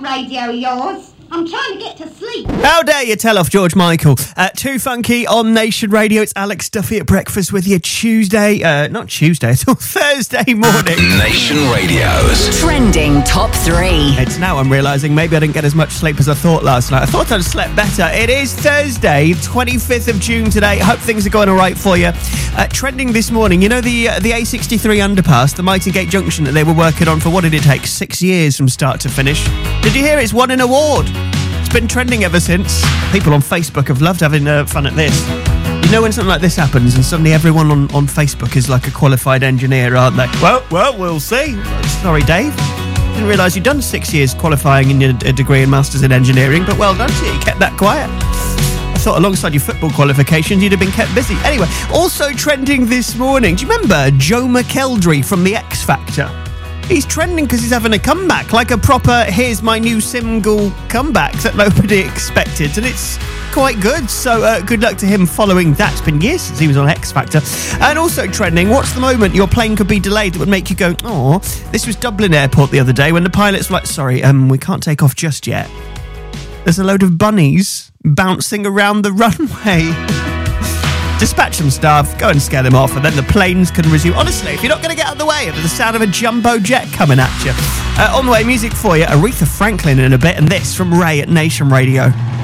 radio of yours. I'm trying to get to sleep. How dare you tell off George Michael? Too Funky on Nation Radio. It's Alex Duffy at breakfast with you not Tuesday, it's all Thursday morning. Nation Radio's Trending Top 3. It's now I'm realising maybe I didn't get as much sleep as I thought last night. I thought I'd slept better. It is Thursday, 25th of June today. Hope things are going all right for you. Trending this morning, you know the A63 underpass, the Mighty Gate Junction that they were working on for, what did it take, 6 years from start to finish? Did you hear it's won an award? It's been trending ever since. People on Facebook have loved having fun at this. You know when something like this happens and suddenly everyone on Facebook is like a qualified engineer, aren't they? Well, we'll see. Sorry, Dave. Didn't realise you'd done 6 years qualifying in your degree and Masters in Engineering, but well done to you. You kept that quiet. I thought alongside your football qualifications you'd have been kept busy. Anyway, also trending this morning, do you remember Joe McElderry from The X Factor? He's trending because he's having a comeback, like a proper here's my new single comeback that nobody expected, and it's quite good, so good luck to him following that. It's been years since he was on X Factor. And also trending, what's the moment your plane could be delayed that would make you go, oh? This was Dublin Airport the other day when the pilots were like, sorry, we can't take off just yet. There's a load of bunnies bouncing around the runway. Dispatch some staff, go and scare them off, and then the planes can resume. Honestly, if you're not going to get out of the way of the sound of a jumbo jet coming at you. On the way, music for you, Aretha Franklin in a bit, and this from Ray at Nation Radio.